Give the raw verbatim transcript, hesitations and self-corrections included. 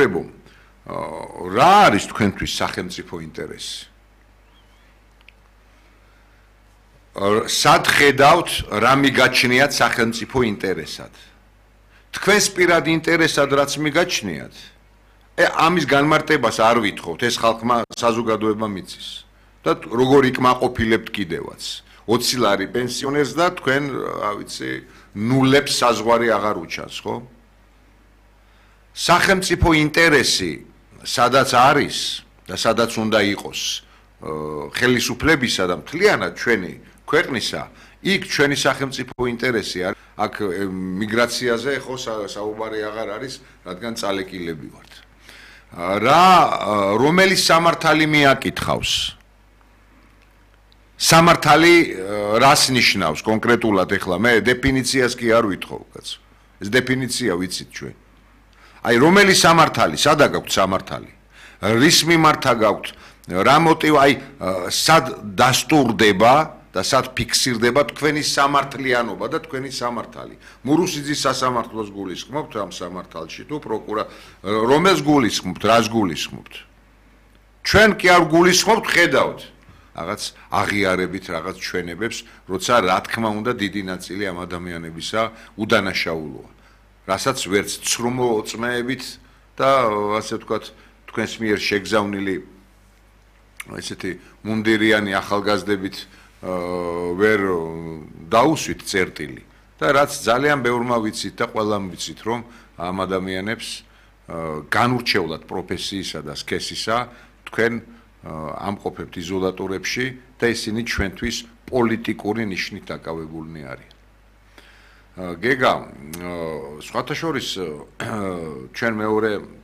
მეგობრებო, რა არის თქვენთვის სახელმწიფო ინტერესი? სად ხედავთ რა მიგაჩნიათ სახელმწიფო ინტერესად? თქვენს პირად ინტერესად რაც მიგაჩნიათ, ამის განმარტებას არ ვითხოვთ, ეს ხალხმა საზოგადოება მიცის. და როგორ იკმაყოფილებთ კიდევაც. ოცი ლარი პენსიონერს და თქვენ, რა ვიცი, ნულებს საზღვარი აღარ უჩანს, ხო? სახელმწიფო ინტერესი, სადაც არის და სადაც უნდა იყოს ხელისუფლებისა და მთლიანად ჩვენი ქვეყნისა, იქ ჩვენი სახელმწიფო ინტერესი არის. აქ მიგრაციაზე ხო საუბარი აღარ არის, რადგან წალეკილები ვართ. რა რომელი სამართალი მიაკითხავს? სამართალი რას ნიშნავს კონკრეტულად ეხლა მე დეფინიციას კი არ ვითხოვ, კაცო. ეს დეფინიცია ვიცით ჩვენ. აი რომელი სამართალი, სადა გაქვთ სამართალი? რის მიმართა გაქვთ? რა მოტივი, აი სად დასტურდება და სად ფიქსირდება თქვენი სამართლიანობა და თქვენი სამართალი? მურუსიძის სასამართლოს გულისხმობთ ამ სამართალში თუ პროკურა რომელს გულისხმობთ, რას გულისხმობთ? ჩვენ კი არ გულისხმობთ, ხედავთ რაღაც აღიარებით რაღაც ჩვენებებს, როცა რა თქმა უნდა დიდი ნაწილი ამ ადამიანებისა უდანაშაულოა. რასაც ვერც ცრუმო წმეებით და ასე ვთქვათ, თქვენს მიერ შეგზავნილი ესეთი მუნდირიანი ახალგაზრდებით ვერ დაუსვით წერტილი და რაც ძალიან ბევრმა ვიცით და ყველამ ვიცით, რომ ამ ადამიანებს განურჩევლად პროფესიისა და სქესისა თქვენ ამყოფებთ იზოლატორებში და ისინი ჩვენთვის პოლიტიკური ნიშნით დაკავებულნი არიან. გეგა, სხვათა შორის ჩვენ მეორე